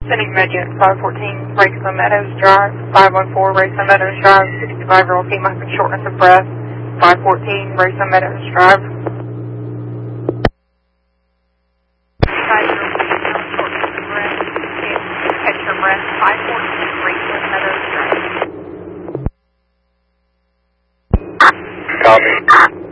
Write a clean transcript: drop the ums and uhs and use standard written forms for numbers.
Sending Media 514, Rayson Meadows Drive, 514, Rayson Meadows Drive, 65-year-old female having shortness of breath, 514, Rayson Meadows Drive. 65-year-old female, shortness of breath, catch her breath, 514, Rayson Meadows Drive. Copy.